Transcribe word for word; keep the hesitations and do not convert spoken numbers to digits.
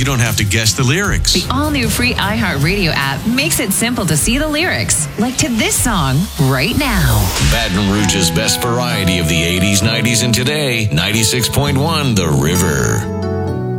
you don't have to guess the lyrics. The all-new free iHeartRadio app makes it simple to see the lyrics, like to this song right now. Baton Rouge's best variety of the eighties, nineties, and today, ninety-six point one The River.